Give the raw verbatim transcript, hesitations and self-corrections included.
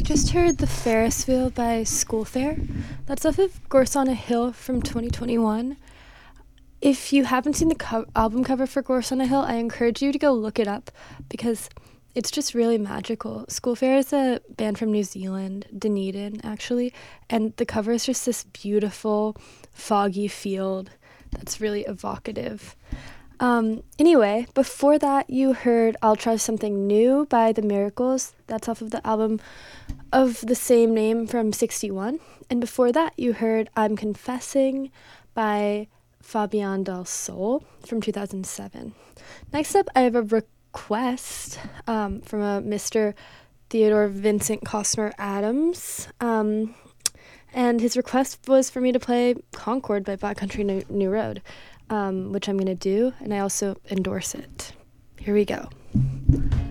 Just heard The Ferris Wheel by School Fair. That's off of Gorse on a Hill from twenty twenty-one. If you haven't seen the co- album cover for Gorse on a Hill, I encourage you to go look it up because it's just really magical. School Fair is a band from New Zealand, Dunedin actually, and the cover is just this beautiful, foggy field that's really evocative. Um, anyway, before that, you heard I'll Try Something New by The Miracles. That's off of the album of the same name from sixty-one. And before that, you heard I'm Confessing by Fabian Del Sol from two thousand seven. Next up, I have a request um, from a Mister Theodore Vincent Costner Adams. Um, and his request was for me to play Concord by Black Country New, New Road. Um, which I'm going to do, and I also endorse it. Here we go.